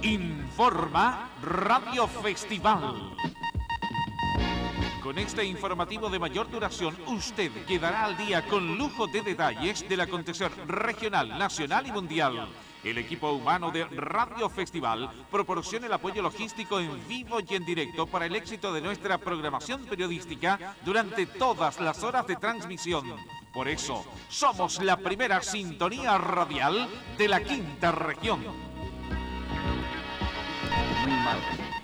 Informa Radio Festival. Con este informativo de mayor duración, usted quedará al día con lujo de detalles del acontecer regional, nacional y mundial. El equipo humano de Radio Festival proporciona el apoyo logístico en vivo y en directo para el éxito de nuestra programación periodística durante todas las horas de transmisión. Por eso, somos la primera sintonía radial de la quinta región. Muy mal.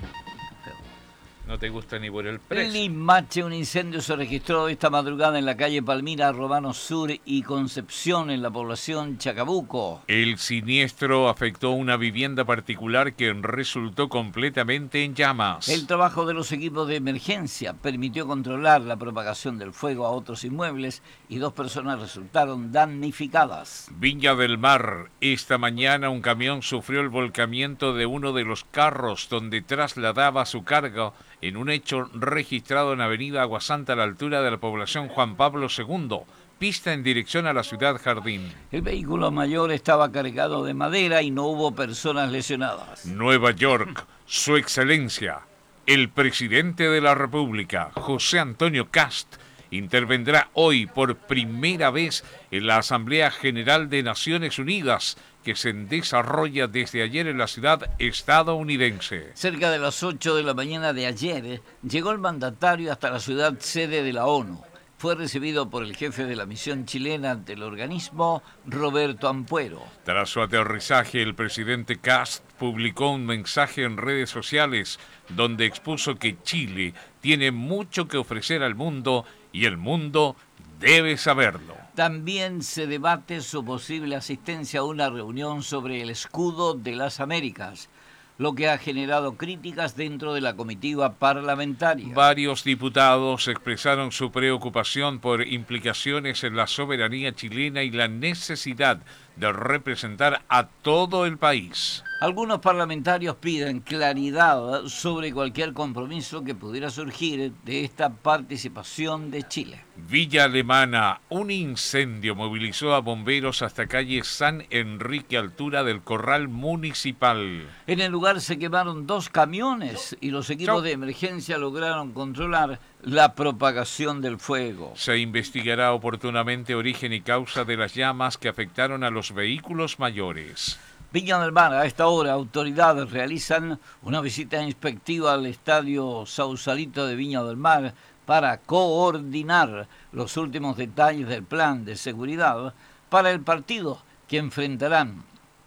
No te gusta ni por el precio. Limache, un incendio se registró esta madrugada en la calle Palmira, Romano Sur y Concepción, en la población Chacabuco. El siniestro afectó una vivienda particular que resultó completamente en llamas. El trabajo de los equipos de emergencia permitió controlar la propagación del fuego a otros inmuebles y 2 personas resultaron damnificadas. Viña del Mar. Esta mañana un camión sufrió el volcamiento de uno de los carros donde trasladaba su carga en un hecho registrado en Avenida Aguasanta a la altura de la población Juan Pablo II, pista en dirección a la ciudad Jardín. El vehículo mayor estaba cargado de madera y no hubo personas lesionadas. Nueva York, Su Excelencia, el presidente de la República, José Antonio Kast, intervendrá hoy por primera vez en la Asamblea General de Naciones Unidas, que se desarrolla desde ayer en la ciudad estadounidense. Cerca de las 8 de la mañana de ayer, llegó el mandatario hasta la ciudad sede de la ONU. Fue recibido por el jefe de la misión chilena ante el organismo, Roberto Ampuero. Tras su aterrizaje, el presidente Kast publicó un mensaje en redes sociales donde expuso que Chile tiene mucho que ofrecer al mundo y el mundo debe saberlo. También se debate su posible asistencia a una reunión sobre el escudo de las Américas, lo que ha generado críticas dentro de la comitiva parlamentaria. Varios diputados expresaron su preocupación por implicaciones en la soberanía chilena y la necesidad de representar a todo el país. Algunos parlamentarios piden claridad sobre cualquier compromiso que pudiera surgir de esta participación de Chile. Villa Alemana, un incendio movilizó a bomberos hasta calle San Enrique, altura del Corral Municipal. En el lugar se quemaron 2 camiones y los equipos de emergencia lograron controlar la propagación del fuego. Se investigará oportunamente origen y causa de las llamas que afectaron a los vehículos mayores. Viña del Mar, a esta hora, autoridades realizan una visita inspectiva al estadio Sausalito de Viña del Mar para coordinar los últimos detalles del plan de seguridad para el partido que enfrentarán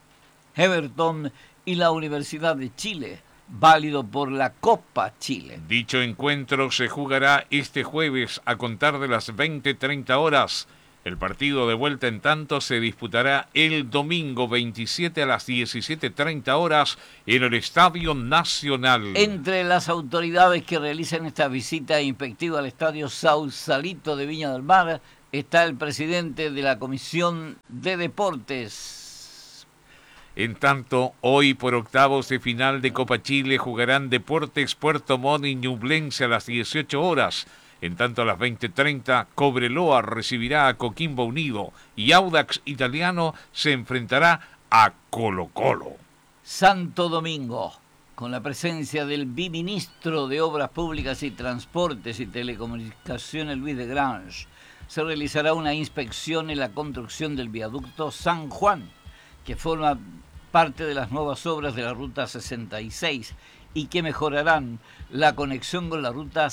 Everton y la Universidad de Chile, válido por la Copa Chile. Dicho encuentro se jugará este jueves a contar de las 20:30 horas. El partido de vuelta, en tanto, se disputará el domingo 27 a las 17:30 horas en el Estadio Nacional. Entre las autoridades que realizan esta visita inspectiva al Estadio Sausalito de Viña del Mar está el presidente de la Comisión de Deportes. En tanto, hoy por octavos de final de Copa Chile jugarán Deportes Puerto Montt y Ñublense a las 18 horas. En tanto, a las 20:30, Cobreloa recibirá a Coquimbo Unido y Audax Italiano se enfrentará a Colo-Colo. Santo Domingo, con la presencia del biministro de Obras Públicas y Transportes y Telecomunicaciones, Luis de Grange, se realizará una inspección en la construcción del viaducto San Juan, que forma parte de las nuevas obras de la Ruta 66 y que mejorarán la conexión con la Ruta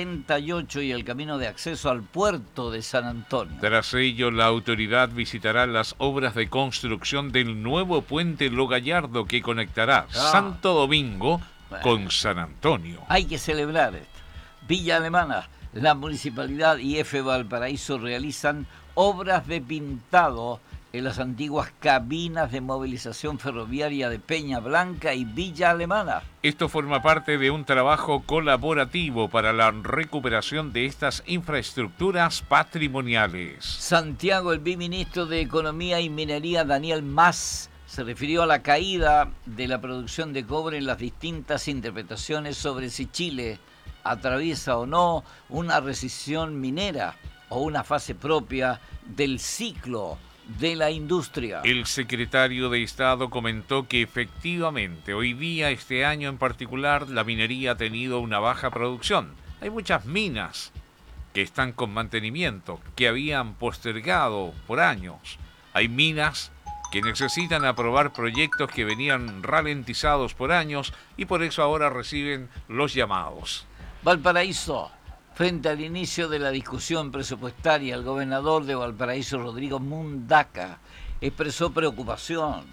78 y el camino de acceso al puerto de San Antonio. Tras ello, la autoridad visitará las obras de construcción del nuevo puente Lo Gallardo que conectará Santo Domingo con San Antonio. Hay que celebrar esto. Villa Alemana, la Municipalidad y F. Valparaíso realizan obras de pintado en las antiguas cabinas de movilización ferroviaria de Peña Blanca y Villa Alemana. Esto forma parte de un trabajo colaborativo para la recuperación de estas infraestructuras patrimoniales. Santiago, el biministro de Economía y Minería, Daniel Mas, se refirió a la caída de la producción de cobre en las distintas interpretaciones sobre si Chile atraviesa o no una recesión minera o una fase propia del ciclo de la industria. El secretario de Estado comentó que efectivamente hoy día, este año en particular, la minería ha tenido una baja producción. Hay muchas minas que están con mantenimiento, que habían postergado por años. Hay minas que necesitan aprobar proyectos que venían ralentizados por años y por eso ahora reciben los llamados. Valparaíso. Frente al inicio de la discusión presupuestaria, el gobernador de Valparaíso, Rodrigo Mundaca, expresó preocupación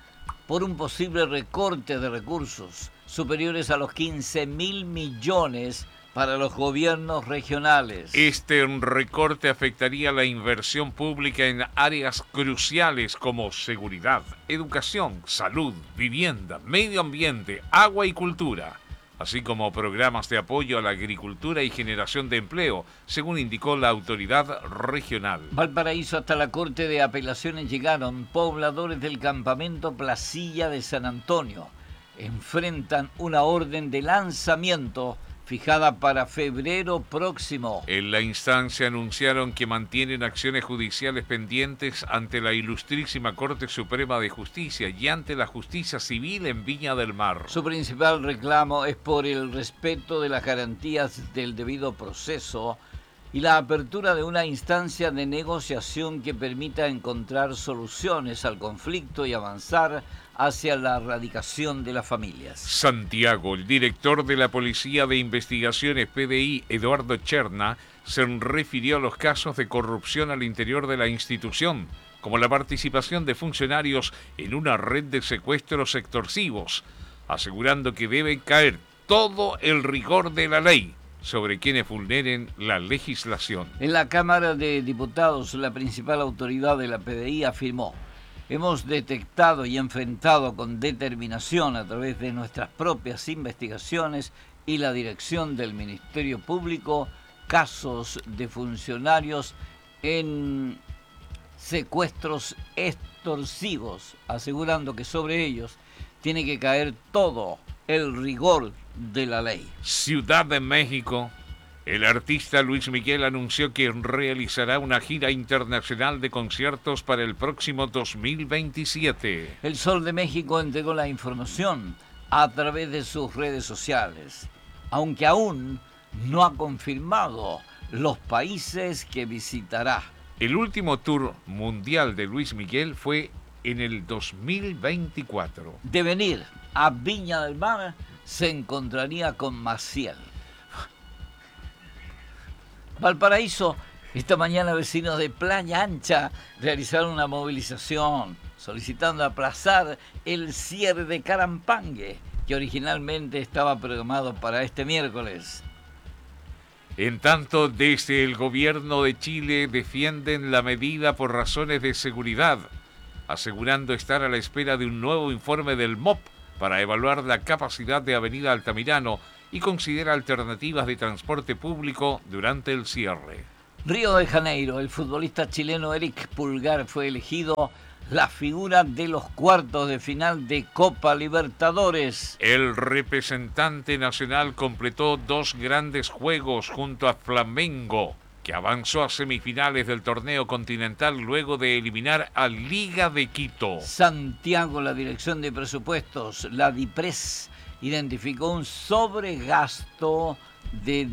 por un posible recorte de recursos superiores a los 15.000 millones para los gobiernos regionales. Este recorte afectaría la inversión pública en áreas cruciales como seguridad, educación, salud, vivienda, medio ambiente, agua y cultura, así como programas de apoyo a la agricultura y generación de empleo, según indicó la autoridad regional. Valparaíso, hasta la Corte de Apelaciones llegaron pobladores del campamento Placilla de San Antonio. Enfrentan una orden de lanzamiento fijada para febrero próximo. En la instancia anunciaron que mantienen acciones judiciales pendientes ante la Ilustrísima Corte Suprema de Justicia y ante la Justicia Civil en Viña del Mar. Su principal reclamo es por el respeto de las garantías del debido proceso y la apertura de una instancia de negociación que permita encontrar soluciones al conflicto y avanzar hacia la erradicación de las familias. Santiago, el director de la Policía de Investigaciones PDI, Eduardo Cherna, se refirió a los casos de corrupción al interior de la institución, como la participación de funcionarios en una red de secuestros extorsivos, asegurando que debe caer todo el rigor de la ley sobre quienes vulneren la legislación. En la Cámara de Diputados, la principal autoridad de la PDI afirmó: hemos detectado y enfrentado con determinación a través de nuestras propias investigaciones y la dirección del Ministerio Público casos de funcionarios en secuestros extorsivos, asegurando que sobre ellos tiene que caer todo el rigor de la ley. Ciudad de México. El artista Luis Miguel anunció que realizará una gira internacional de conciertos para el próximo 2027. El Sol de México entregó la información a través de sus redes sociales, aunque aún no ha confirmado los países que visitará. El último tour mundial de Luis Miguel fue en el 2024. De venir a Viña del Mar, se encontraría con Maciel. Valparaíso, esta mañana vecinos de Playa Ancha realizaron una movilización solicitando aplazar el cierre de Carampangue, que originalmente estaba programado para este miércoles. En tanto, desde el gobierno de Chile defienden la medida por razones de seguridad, asegurando estar a la espera de un nuevo informe del MOP para evaluar la capacidad de Avenida Altamirano y considera alternativas de transporte público durante el cierre. Río de Janeiro, el futbolista chileno Eric Pulgar fue elegido la figura de los cuartos de final de Copa Libertadores. El representante nacional completó 2 grandes juegos junto a Flamengo, que avanzó a semifinales del torneo continental luego de eliminar a Liga de Quito. Santiago, la Dirección de Presupuestos, la DIPRES, identificó un sobregasto de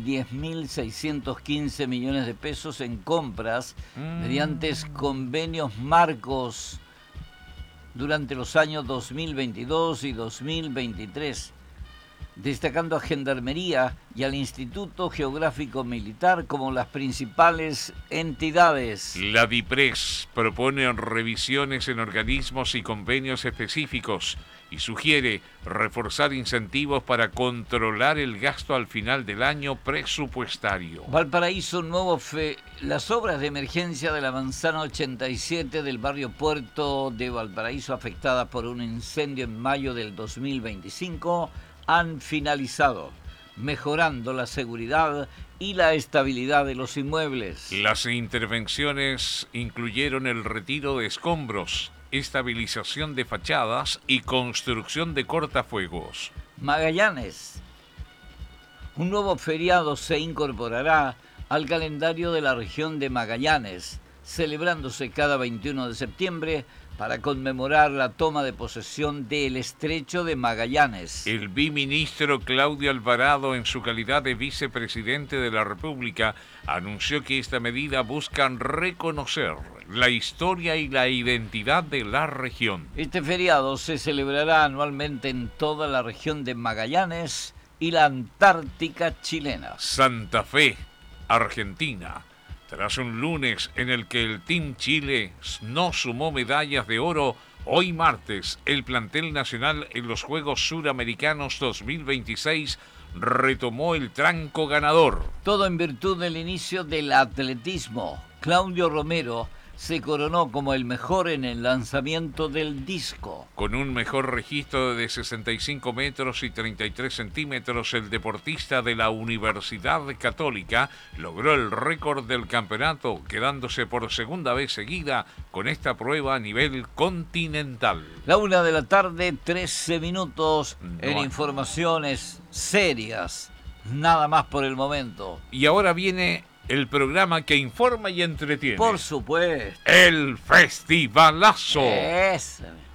10.615 millones de pesos en compras mediante convenios marcos durante los años 2022 y 2023, destacando a Gendarmería y al Instituto Geográfico Militar como las principales entidades. La DIPRES propone revisiones en organismos y convenios específicos y sugiere reforzar incentivos para controlar el gasto al final del año presupuestario. Valparaíso, las obras de emergencia de la manzana 87 del barrio Puerto de Valparaíso, afectadas por un incendio en mayo del 2025, han finalizado, mejorando la seguridad y la estabilidad de los inmuebles. Las intervenciones incluyeron el retiro de escombros, estabilización de fachadas y construcción de cortafuegos. Magallanes. Un nuevo feriado se incorporará al calendario de la región de Magallanes, celebrándose cada 21 de septiembre para conmemorar la toma de posesión del Estrecho de Magallanes. El biministro Claudio Alvarado, en su calidad de vicepresidente de la República, anunció que esta medida busca reconocer la historia y la identidad de la región. Este feriado se celebrará anualmente en toda la región de Magallanes y la Antártica chilena. Santa Fe, Argentina. Tras un lunes en el que el Team Chile no sumó medallas de oro, hoy martes el plantel nacional en los Juegos Suramericanos 2026 retomó el tranco ganador. Todo en virtud del inicio del atletismo. Claudio Romero se coronó como el mejor en el lanzamiento del disco. Con un mejor registro de 65 metros y 33 centímetros, el deportista de la Universidad Católica logró el récord del campeonato, quedándose por segunda vez seguida con esta prueba a nivel continental. La 1:00 p.m, 13 minutos en No. informaciones serias. Nada más por el momento. Y ahora viene el programa que informa y entretiene. Por supuesto. El Festivalazo. Eso.